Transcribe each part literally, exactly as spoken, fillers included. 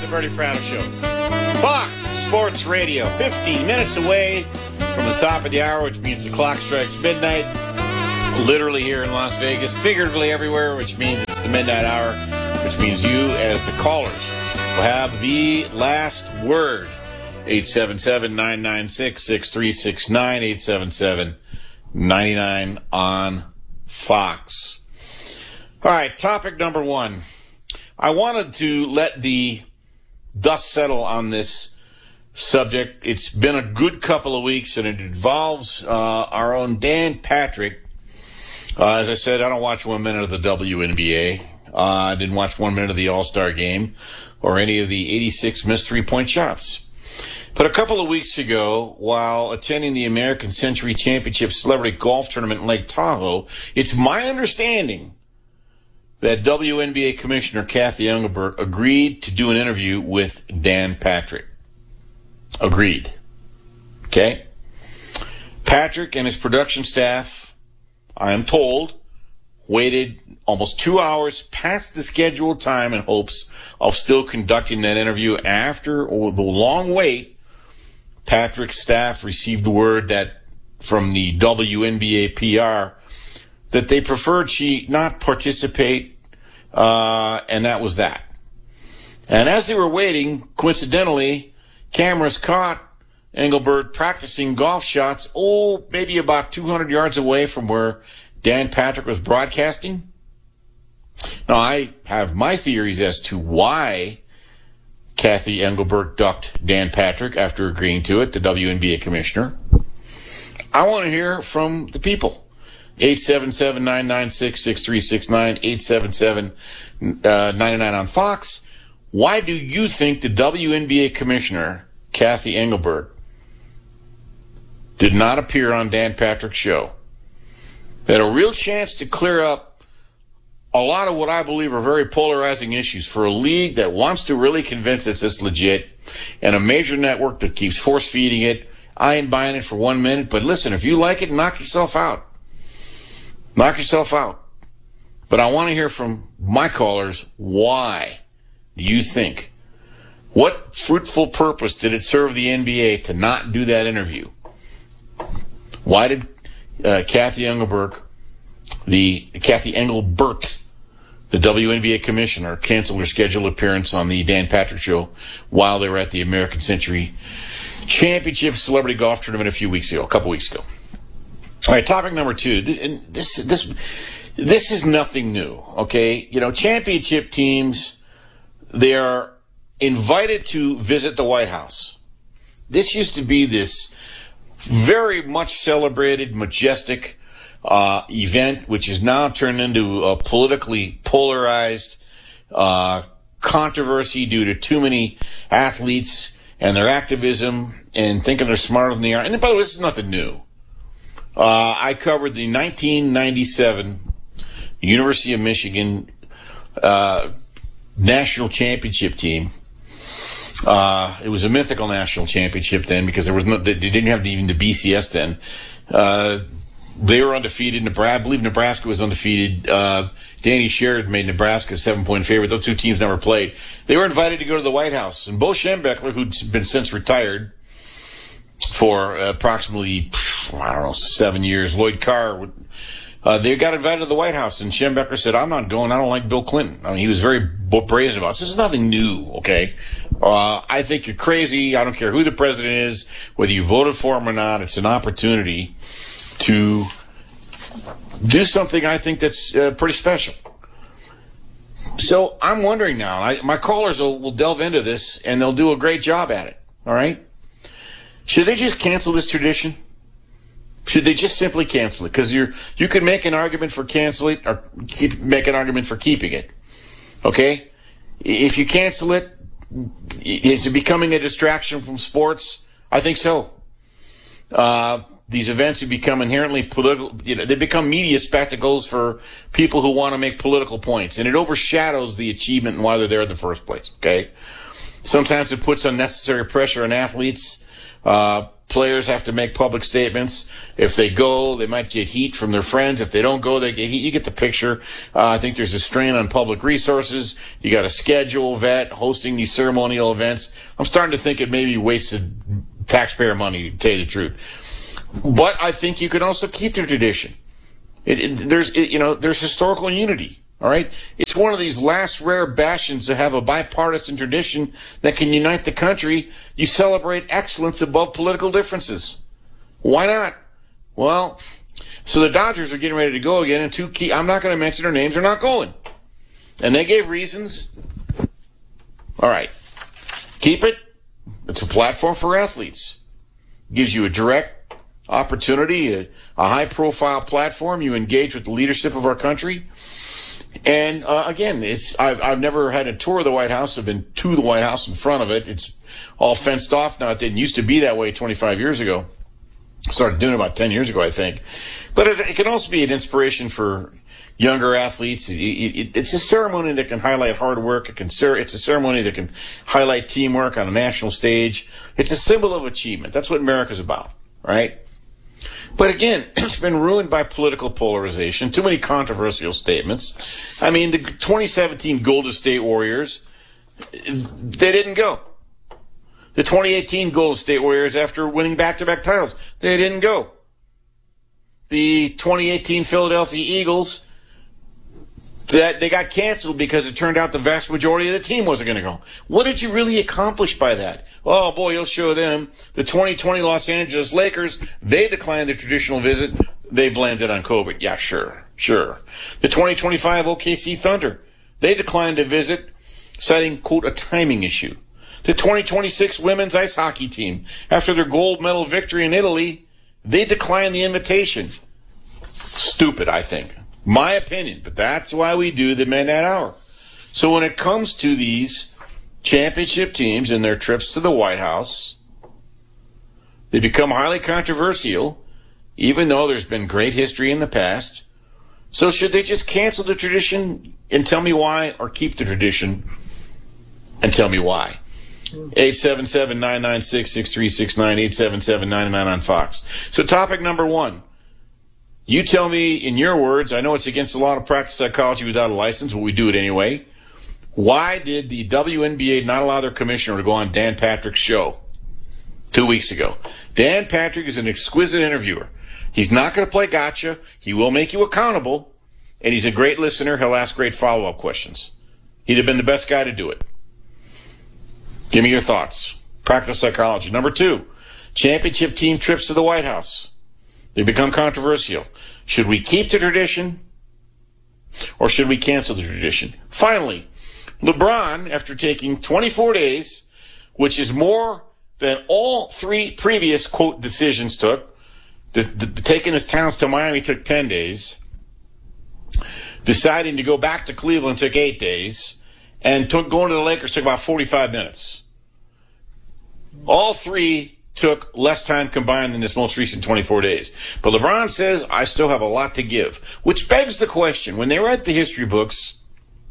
the Bernie Fratto Show. Fox Sports Radio, fifteen minutes away from the top of the hour, which means the clock strikes midnight. Literally here in Las Vegas, figuratively everywhere, which means it's the midnight hour, which means you, as the callers, will have the last word. eight seven seven, nine nine six, six three six nine, eight seven seven, nine nine on Fox. All right, topic number one. I wanted to let the dust settle on this subject. It's been a good couple of weeks, and it involves uh, our own Dan Patrick. Uh, as I said, I don't watch one minute of the W N B A. Uh, I didn't watch one minute of the All-Star game or any of the eighty-six missed three-point shots. But a couple of weeks ago, while attending the American Century Championship Celebrity Golf Tournament in Lake Tahoe, it's my understanding that W N B A Commissioner Kathy Engelbert agreed to do an interview with Dan Patrick. Agreed. Okay? Patrick and his production staff, I am told, waited almost two hours past the scheduled time in hopes of still conducting that interview. After the long wait, Patrick's staff received word that from the W N B A P R that they preferred she not participate, uh, and that was that. And as they were waiting, coincidentally, cameras caught Engelbert practicing golf shots, oh, maybe about two hundred yards away from where Dan Patrick was broadcasting. Now, I have my theories as to why Kathy Engelbert ducked Dan Patrick after agreeing to it, the W N B A commissioner. I want to hear from the people. eight seven seven, nine nine six, six three six nine, eight seven seven, nine nine on Fox. Why do you think the W N B A commissioner, Kathy Engelbert, did not appear on Dan Patrick's show? They had a real chance to clear up a lot of what I believe are very polarizing issues for a league that wants to really convince it's this legit, and a major network that keeps force-feeding it. I ain't buying it for one minute, but listen, if you like it, knock yourself out. Knock yourself out. But I want to hear from my callers, why do you think? What fruitful purpose did it serve the N B A to not do that interview? Why did uh, Kathy Engelbert, the Kathy Engelbert, the W N B A commissioner, cancel her scheduled appearance on the Dan Patrick Show while they were at the American Century Championship Celebrity Golf Tournament a few weeks ago, a couple weeks ago? All right, topic number two. And this this this is nothing new, okay? You know, championship teams, they are invited to visit the White House. This used to be this very much celebrated, majestic uh, event, which is now turned into a politically polarized uh, controversy due to too many athletes and their activism and thinking they're smarter than they are. And by the way, this is nothing new. Uh, I covered the nineteen ninety-seven University of Michigan uh, national championship team. Uh, it was a mythical national championship then because there was no, they didn't have the, even the B C S then. Uh, they were undefeated. Nebraska, I believe Nebraska was undefeated. Uh, Danny Sherrod made Nebraska a seven-point favorite. Those two teams never played. They were invited to go to the White House. And Bo Schembechler, who'd been since retired for approximately, I don't know, seven years, Lloyd Carr, uh, they got invited to the White House. And Schembechler said, I'm not going. I don't like Bill Clinton. I mean, he was very brazen about this. This is nothing new, okay? Uh, I think you're crazy. I don't care who the president is, whether you voted for him or not. It's an opportunity to do something I think that's uh, pretty special. So I'm wondering now, I, my callers will, will delve into this, and they'll do a great job at it, all right? Should they just cancel this tradition? Should they just simply cancel it? Because you're you could make an argument for canceling it or keep make an argument for keeping it, okay? If you cancel it, is it becoming a distraction from sports? I think so. Uh, these events have become inherently political. You know, they become media spectacles for people who want to make political points, and it overshadows the achievement and why they're there in the first place. Okay. Sometimes it puts unnecessary pressure on athletes. Uh, players have to make public statements. If they go, they might get heat from their friends. If they don't go, they get heat. You get the picture. Uh, I think there's a strain on public resources. You got to schedule, vet, hosting these ceremonial events. I'm starting to think it may be wasted taxpayer money, to tell you the truth. But I think you can also keep the tradition. It, it, there's, it, you know, there's historical unity. All right. It's one of these last rare bastions to have a bipartisan tradition that can unite the country. You celebrate excellence above political differences. Why not? Well, so the Dodgers are getting ready to go again, and two key, I'm not going to mention their names, they're not going. And they gave reasons. All right. Keep it. It's a platform for athletes. It gives you a direct opportunity, a, a high-profile platform. You engage with the leadership of our country. And uh, again, it's I've, I've never had a tour of the White House. I've been to the White House in front of it. It's all fenced off now. It didn't used to be that way twenty-five years ago. Started doing it about ten years ago, I think. But it, it can also be an inspiration for younger athletes. It, it, it's a ceremony that can highlight hard work. It can, it's a ceremony that can highlight teamwork on a national stage. It's a symbol of achievement. That's what America's about, right? But again, it's been ruined by political polarization, too many controversial statements. I mean, the twenty seventeen Golden State Warriors, they didn't go. The twenty eighteen Golden State Warriors, after winning back-to-back titles, they didn't go. The twenty eighteen Philadelphia Eagles, that they got canceled because it turned out the vast majority of the team wasn't going to go. What did you really accomplish by that? Oh, boy, you'll show them. The twenty twenty Los Angeles Lakers, they declined their traditional visit. They blamed it on COVID. Yeah, sure, sure. The twenty twenty-five O K C Thunder, they declined to visit, citing, quote, a timing issue. The twenty twenty-six women's ice hockey team, after their gold medal victory in Italy, they declined the invitation. Stupid, I think. My opinion, but that's why we do the Midnight Hour. So when it comes to these championship teams and their trips to the White House, they become highly controversial, even though there's been great history in the past. So should they just cancel the tradition and tell me why, or keep the tradition and tell me why? eight seven seven, nine nine six, six three six nine, eight seven seven, nine nine on Fox. So topic number one. You tell me, in your words, I know it's against a lot of practice psychology without a license, but we do it anyway. Why did the W N B A not allow their commissioner to go on Dan Patrick's show two weeks ago? Dan Patrick is an exquisite interviewer. He's not going to play gotcha. He will make you accountable, and he's a great listener. He'll ask great follow-up questions. He'd have been the best guy to do it. Give me your thoughts. Practice psychology. Number two, championship team trips to the White House. They become controversial. Should we keep the tradition, or should we cancel the tradition? Finally, LeBron, after taking twenty-four days, which is more than all three previous, quote, decisions took, the, the, taking his talents to Miami took ten days, deciding to go back to Cleveland took eight days, and took, going to the Lakers took about forty-five minutes. All three took less time combined than this most recent twenty-four days. But LeBron says, I still have a lot to give. Which begs the question, when they write the history books,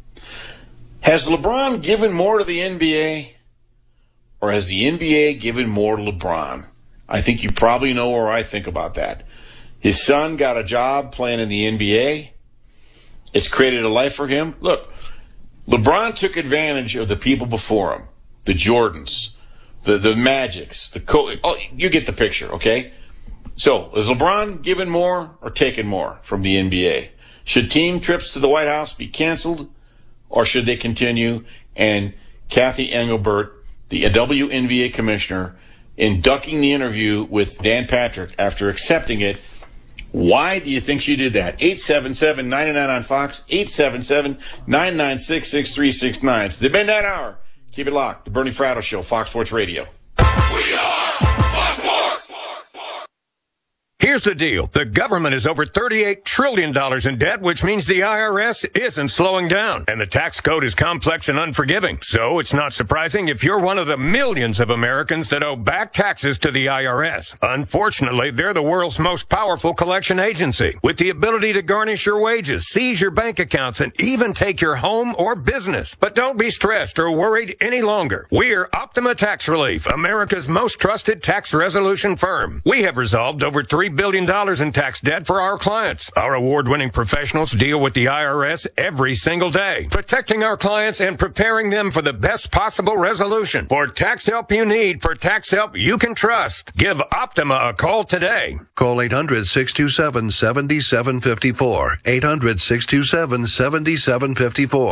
has LeBron given more to the N B A, or has the N B A given more to LeBron? I think you probably know where I think about that. His son got a job playing in the N B A. It's created a life for him. Look, LeBron took advantage of the people before him, the Jordans, The the Magics, the co- oh, you get the picture, okay? So, is LeBron giving more or taking more from the N B A? Should team trips to the White House be canceled, or should they continue? And Kathy Engelbert, the W N B A commissioner, in ducking the interview with Dan Patrick after accepting it, why do you think she did that? eight seven seven, nine nine on Fox, eight seven seven, nine nine six, six three six nine. It's the Midnight Hour. Keep it locked. The Bernie Fratto Show, Fox Sports Radio. We are Fox Sports. Here's the deal. The government is over thirty-eight trillion dollars in debt, which means the I R S isn't slowing down. And the tax code is complex and unforgiving. So it's not surprising if you're one of the millions of Americans that owe back taxes to the I R S. Unfortunately, they're the world's most powerful collection agency, with the ability to garnish your wages, seize your bank accounts, and even take your home or business. But don't be stressed or worried any longer. We're Optima Tax Relief, America's most trusted tax resolution firm. We have resolved over three billion dollars in tax debt for our clients. Our award-winning professionals deal with the I R S every single day, protecting our clients and preparing them for the best possible resolution. For tax help you need, for tax help you can trust, give Optima a call today. Call eight hundred, six two seven, seven seven five four. eight hundred, six two seven, seven seven five four.